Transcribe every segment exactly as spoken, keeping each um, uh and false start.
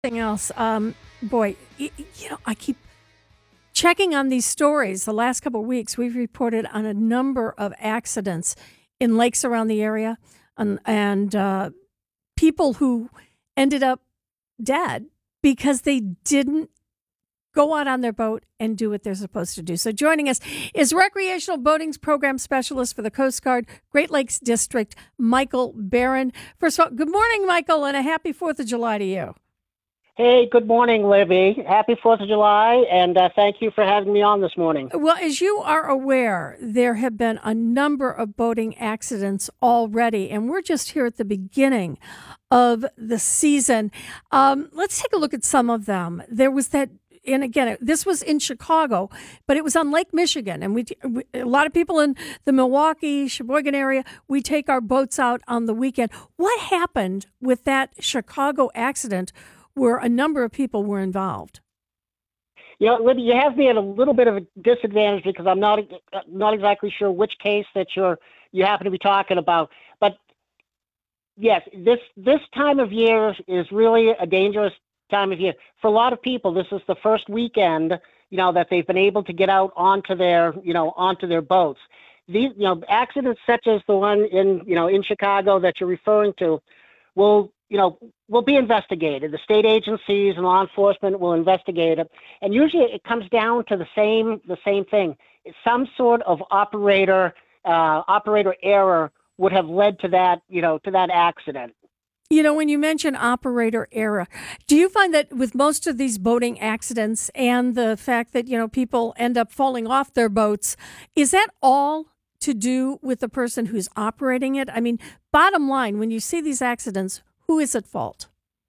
Something else, um, boy, y- y- you know, I keep checking on these stories. The last couple of weeks, we've reported on a number of accidents in lakes around the area, and, and uh, people who ended up dead because they didn't go out on their boat and do what they're supposed to do. So joining us is Recreational Boating Program Specialist for the Coast Guard Great Lakes District, Michael Barron. First of all, good morning, Michael, and a happy fourth of July to you. Hey, good morning, Libby. Happy fourth of July, and uh, thank you for having me on this morning. Well, as you are aware, there have been a number of boating accidents already, and we're just here at the beginning of the season. Um, let's take a look at some of them. There was that, and again, this was in Chicago, but it was on Lake Michigan, and we, we a lot of people in the Milwaukee, Sheboygan area, we take our boats out on the weekend. What happened with that Chicago accident where a number of people were involved? You know, Libby, you have me at a little bit of a disadvantage because I'm not not exactly sure which case that you're you happen to be talking about. But yes, this this time of year is really a dangerous time of year for a lot of people. This is the first weekend, you know, that they've been able to get out onto their, you know, onto their boats. These, you know, accidents such as the one in, you know, in Chicago that you're referring to will, you know, will be investigated. The state agencies and law enforcement will investigate it. And usually it comes down to the same, the same thing. It's some sort of operator, uh, operator error would have led to that, you know, to that accident. You know, when you mention operator error, do you find that with most of these boating accidents and the fact that, you know, people end up falling off their boats, is that all to do with the person who's operating it? I mean, bottom line, when you see these accidents, who is at fault?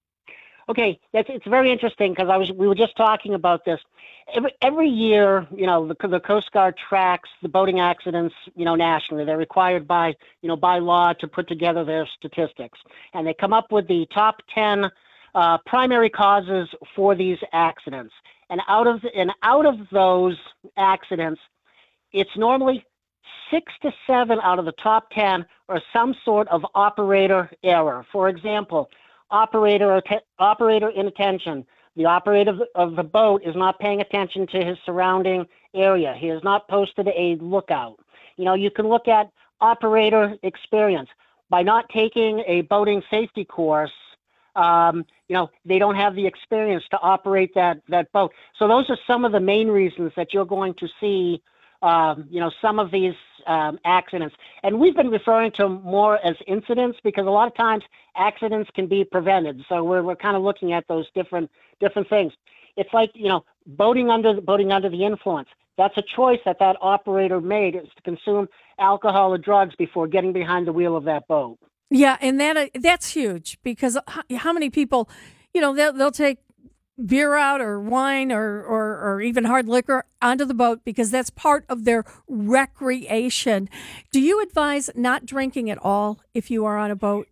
Okay, that's it's very interesting because I was we were just talking about this. Every every year, you know, the, the Coast Guard tracks the boating accidents, you know, nationally. They're required by, you know, by law to put together their statistics, and they come up with the top ten uh, primary causes for these accidents. And out of and out of those accidents, it's normally six to seven out of the top ten are some sort of operator error. For example, operator operator inattention. The operator of the, of the boat is not paying attention to his surrounding area. He has not posted a lookout. You know, you can look at operator experience. By not taking a boating safety course, um, you know, they don't have the experience to operate that, that boat. So those are some of the main reasons that you're going to see Um, you know, some of these um, accidents. And we've been referring to them more as incidents because a lot of times accidents can be prevented. So we're, we're kind of looking at those different different things. It's like, you know, boating under boating under the influence. That's a choice that that operator made, is to consume alcohol or drugs before getting behind the wheel of that boat. Yeah, and that uh, that's huge because how, how many people, you know, they'll, they'll take beer out or wine or, or, or even hard liquor onto the boat because that's part of their recreation. Do you advise not drinking at all if you are on a boat?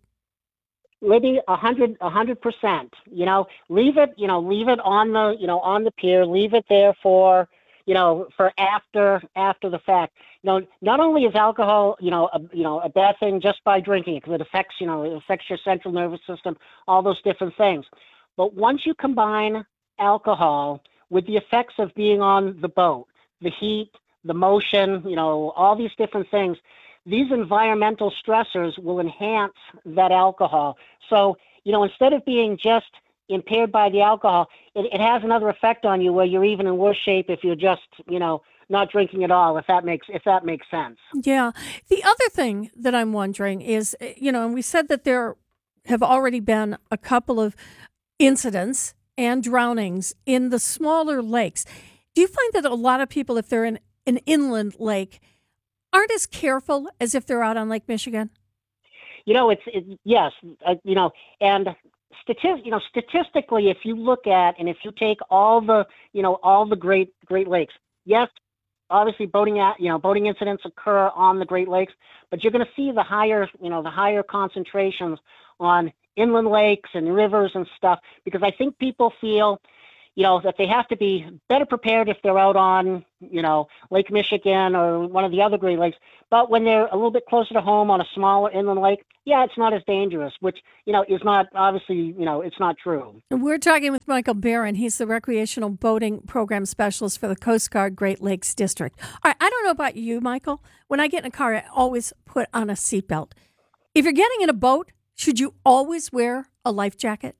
Libby, a hundred, a hundred percent. You know, leave it. You know, leave it on the, you know, on the pier. Leave it there for, you know, for after after the fact. You know, not only is alcohol, you know, a, you know, a bad thing just by drinking it because it affects, you know, it affects your central nervous system, all those different things. But once you combine alcohol with the effects of being on the boat, the heat, the motion, you know, all these different things, these environmental stressors will enhance that alcohol. So, you know, instead of being just impaired by the alcohol, it, it has another effect on you where you're even in worse shape if you're just, you know, not drinking at all, if that makes if that makes sense. Yeah. The other thing that I'm wondering is, you know, and we said that there have already been a couple of incidents and drownings in the smaller lakes. Do you find that a lot of people, if they're in an inland lake, aren't as careful as if they're out on Lake Michigan? You know, it's it, yes, uh, you know, and statistic, you know, statistically, if you look at and if you take all the, you know, all the Great Great Lakes, yes, obviously boating at, you know, boating incidents occur on the Great Lakes, but you're going to see the higher, you know, the higher concentrations on inland lakes and rivers and stuff because I think people feel, you know, that they have to be better prepared if they're out on, you know, Lake Michigan or one of the other Great Lakes. But when they're a little bit closer to home on a smaller inland lake, yeah, it's not as dangerous, which, you know, is not obviously, you know, it's not true. We're talking with Michael Barron. He's the recreational boating program specialist for the Coast Guard Great Lakes District. All right, I don't know about you, Michael. When I get in a car, I always put on a seatbelt. If you're getting in a boat, should you always wear a life jacket?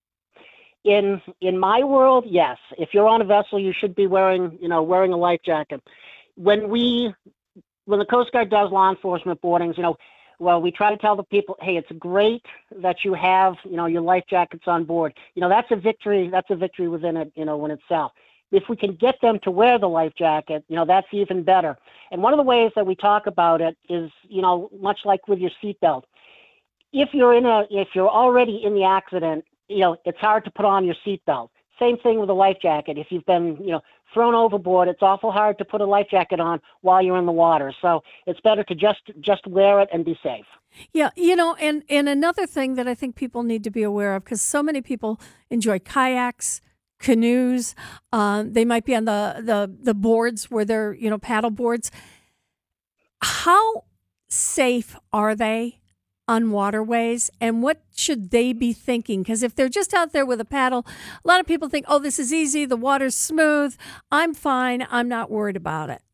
In in my world, yes. If you're on a vessel, you should be wearing, you know, wearing a life jacket. When we, when the Coast Guard does law enforcement boardings, you know, well, we try to tell the people, hey, it's great that you have, you know, your life jackets on board. You know, that's a victory. That's a victory within it, you know, in itself. If we can get them to wear the life jacket, you know, that's even better. And one of the ways that we talk about it is, you know, much like with your seatbelt. If you're in a, if you're already in the accident, you know, it's hard to put on your seatbelt. Same thing with a life jacket. If you've been, you know, thrown overboard, it's awful hard to put a life jacket on while you're in the water. So it's better to just just wear it and be safe. Yeah, you know, and, and another thing that I think people need to be aware of, because so many people enjoy kayaks, canoes. Uh, they might be on the, the, the boards where they're, you know, paddle boards. How safe are they on waterways, and what should they be thinking? Because if they're just out there with a paddle, a lot of people think, oh, this is easy, the water's smooth, I'm fine, I'm not worried about it.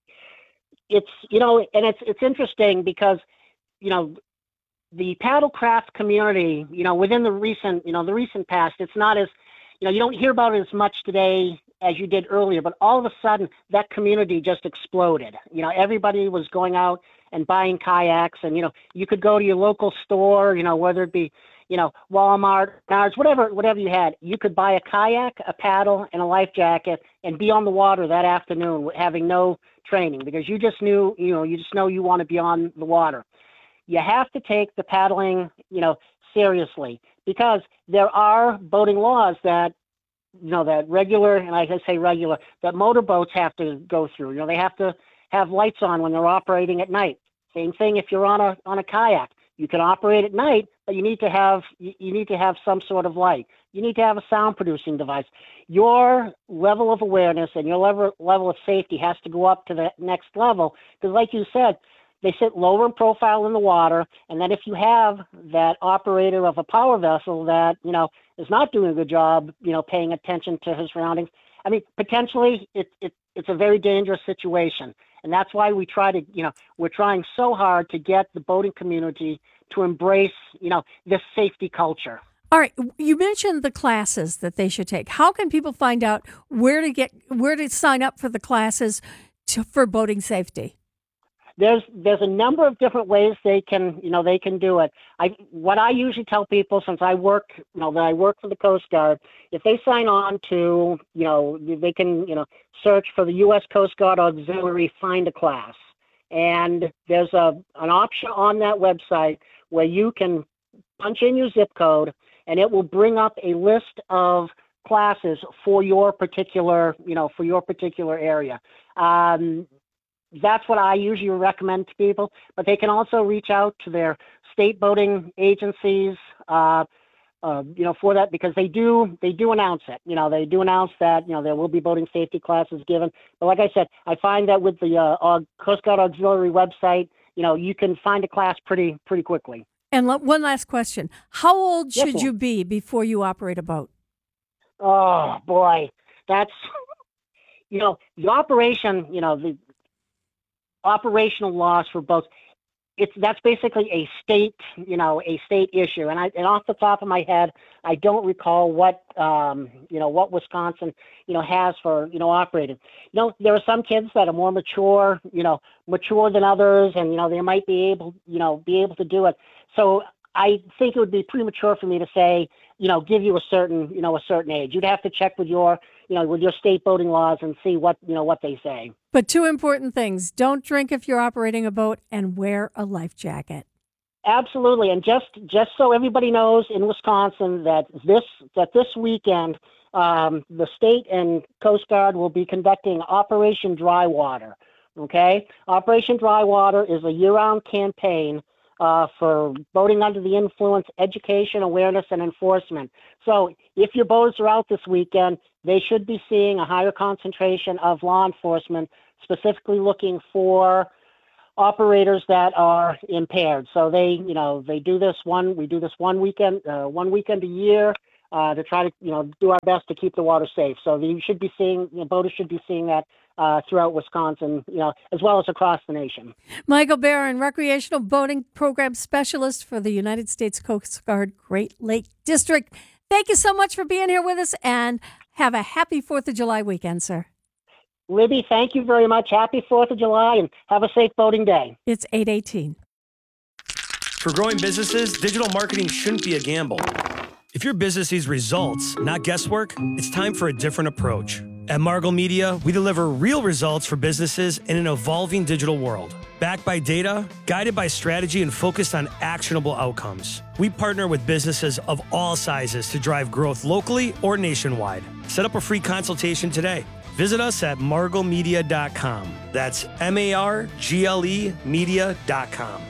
It's, you know, and it's it's interesting because, you know, the paddlecraft community, you know, within the recent, you know, the recent past, it's not as, you know, you don't hear about it as much today as you did earlier, but all of a sudden that community just exploded. You know, everybody was going out and buying kayaks, and, you know, you could go to your local store, you know, whether it be, you know, Walmart, Menards, whatever, whatever you had, you could buy a kayak, a paddle, and a life jacket and be on the water that afternoon having no training, because you just knew, you know, you just know you want to be on the water. You have to take the paddling, you know, seriously, because there are boating laws that, you know, that regular, and I say regular, that motorboats have to go through. You know, they have to have lights on when they're operating at night. Same thing if you're on a on a kayak. You can operate at night, but you need to have you, you need to have some sort of light. You need to have a sound producing device. Your level of awareness and your level level of safety has to go up to the next level, because, like you said, they sit lower in profile in the water, and then if you have that operator of a power vessel that, you know, is not doing a good job, you know, paying attention to his surroundings, I mean, potentially it, it it's a very dangerous situation. And that's why we try to, you know, we're trying so hard to get the boating community to embrace, you know, this safety culture. All right, you mentioned the classes that they should take. How can people find out where to get, where to sign up for the classes to, for boating safety? There's there's a number of different ways they can, you know, they can do it. I what I usually tell people, since I work, you know, that I work for the Coast Guard, if they sign on to, you know, they can, you know, search for the U S Coast Guard Auxiliary Find a Class, and there's a an option on that website where you can punch in your zip code, and it will bring up a list of classes for your particular, you know, for your particular area. Um, That's what I usually recommend to people, but they can also reach out to their state boating agencies, uh, uh, you know, for that, because they do they do announce it. You know, they do announce that, you know, there will be boating safety classes given. But like I said, I find that with the uh, Coast Guard Auxiliary website, you know, you can find a class pretty pretty quickly. And l- one last question: how old Yes, should ma'am. you be before you operate a boat? Oh boy, that's, you know, the operation, you know, the operational laws for boats, it's that's basically a state, you know, a state issue. And I and off the top of my head, I don't recall what um, you know, what Wisconsin, you know, has for, you know, operating. You know, there are some kids that are more mature, you know, mature than others, and, you know, they might be able, you know, be able to do it. So I think it would be premature for me to say, you know, give you a certain, you know, a certain age. You'd have to check with your, you know, with your state boating laws and see what, you know, what they say. But two important things: don't drink if you're operating a boat, and wear a life jacket. Absolutely, and just just so everybody knows in Wisconsin that this that this weekend, um, the state and Coast Guard will be conducting Operation Dry Water. Okay, Operation Dry Water is a year-round campaign uh, for boating under the influence, education, awareness, and enforcement. So if your boats are out this weekend, they should be seeing a higher concentration of law enforcement, specifically looking for operators that are impaired. So they, you know, they do this one, we do this one weekend, uh, one weekend a year uh, to try to, you know, do our best to keep the water safe. So you should be seeing, you know, boaters should be seeing that uh, throughout Wisconsin, you know, as well as across the nation. Michael Barron, Recreational Boating Program Specialist for the United States Coast Guard Great Lake District. Thank you so much for being here with us, and have a happy fourth of July weekend, sir. Libby, thank you very much. Happy fourth of July, and have a safe boating day. It's eight eighteen. For growing businesses, digital marketing shouldn't be a gamble. If your business needs results, not guesswork, it's time for a different approach. At Margle Media, we deliver real results for businesses in an evolving digital world. Backed by data, guided by strategy, and focused on actionable outcomes. We partner with businesses of all sizes to drive growth locally or nationwide. Set up a free consultation today. Visit us at margle media dot com. That's M A R G L E media dot com.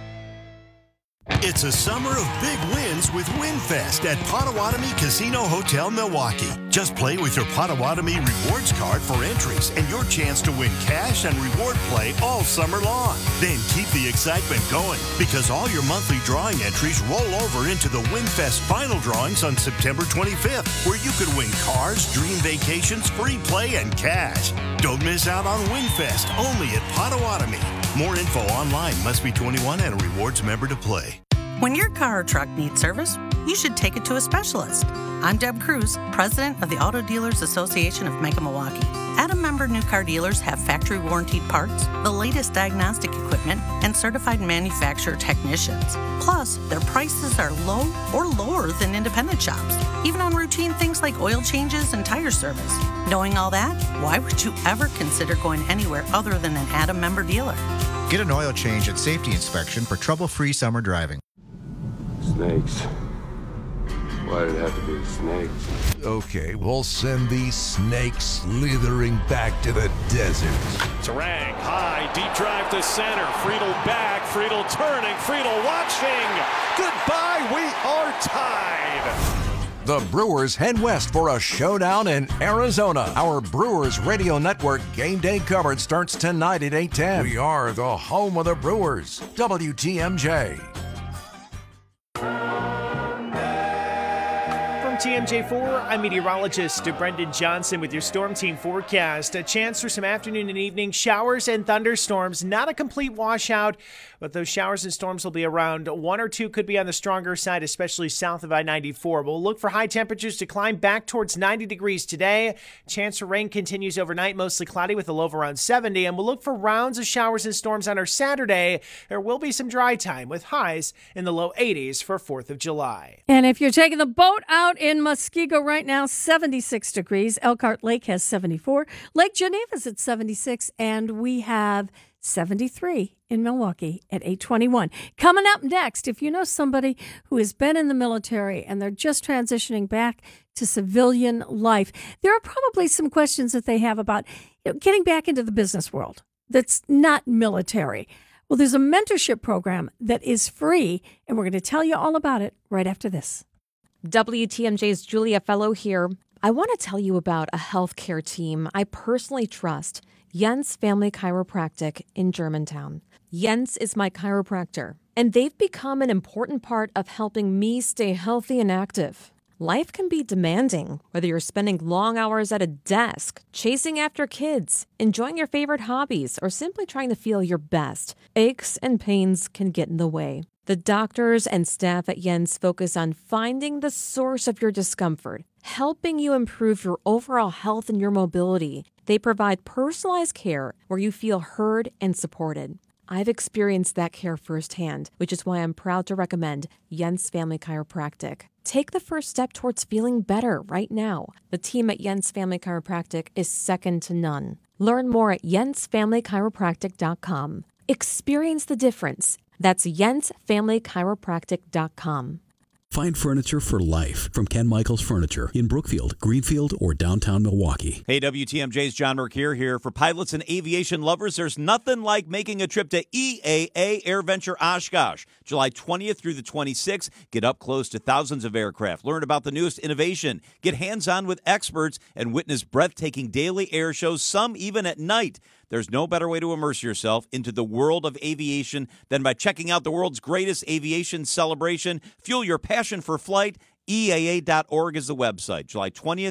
It's a summer of big wins with WinFest at Potawatomi Casino Hotel, Milwaukee. Just play with your Potawatomi Rewards card for entries and your chance to win cash and reward play all summer long. Then keep the excitement going, because all your monthly drawing entries roll over into the WinFest final drawings on September twenty-fifth, where you could win cars, dream vacations, free play, and cash. Don't miss out on WinFest, only at Potawatomi. More info online. Must be twenty-one and a rewards member to play. When your car or truck needs service, you should take it to a specialist. I'm Deb Cruz, president of the Auto Dealers Association of Mecca, Milwaukee. Adam member new car dealers have factory warranted parts, the latest diagnostic equipment, and certified manufacturer technicians. Plus, their prices are low or lower than independent shops, even on routine things like oil changes and tire service. Knowing all that, why would you ever consider going anywhere other than an Adam member dealer? Get an oil change and safety inspection for trouble-free summer driving. Snakes. Why did it have to be snakes? Okay, we'll send these snakes slithering back to the desert. Tarang, high, deep drive to center. Friedel back, Friedel turning, Friedel watching. Goodbye, we are tied. The Brewers head west for a showdown in Arizona. Our Brewers Radio Network game day coverage starts tonight at eight ten. We are the home of the Brewers. W T M J. T M J four, I'm meteorologist Brendan Johnson with your Storm Team forecast. A chance for some afternoon and evening showers and thunderstorms. Not a complete washout, but those showers and storms will be around. One or two could be on the stronger side, especially south of I ninety-four. We'll look for high temperatures to climb back towards ninety degrees today. Chance for rain continues overnight, mostly cloudy with a low of around seventy. And we'll look for rounds of showers and storms on our Saturday. There will be some dry time with highs in the low eighties for fourth of July. And if you're taking the boat out in Muskego right now, seventy-six degrees. Elkhart Lake has seventy-four. Lake Geneva's at seventy-six. And we have seventy-three in Milwaukee at eight twenty-one. Coming up next, if you know somebody who has been in the military and they're just transitioning back to civilian life, there are probably some questions that they have about, you know, getting back into the business world that's not military. Well, there's a mentorship program that is free, and we're going to tell you all about it right after this. W T M J's Julia Fellow here. I want to tell you about a healthcare team I personally trust, Jens Family Chiropractic in Germantown. Jens is my chiropractor, and they've become an important part of helping me stay healthy and active. Life can be demanding, whether you're spending long hours at a desk, chasing after kids, enjoying your favorite hobbies, or simply trying to feel your best. Aches and pains can get in the way. The doctors and staff at Jens focus on finding the source of your discomfort, helping you improve your overall health and your mobility. They provide personalized care where you feel heard and supported. I've experienced that care firsthand, which is why I'm proud to recommend Jens Family Chiropractic. Take the first step towards feeling better right now. The team at Jens Family Chiropractic is second to none. Learn more at jens family chiropractic dot com. Experience the difference. That's jens family chiropractic dot com. Find furniture for life from Ken Michaels Furniture in Brookfield, Greenfield, or downtown Milwaukee. Hey, W T M J's John Mercure here. For pilots and aviation lovers, there's nothing like making a trip to E A A AirVenture Oshkosh. July twentieth through the twenty-sixth. Get up close to thousands of aircraft. Learn about the newest innovation. Get hands-on with experts and witness breathtaking daily air shows, some even at night. There's no better way to immerse yourself into the world of aviation than by checking out the world's greatest aviation celebration. Fuel your passion for flight. E A A dot org is the website. July twentieth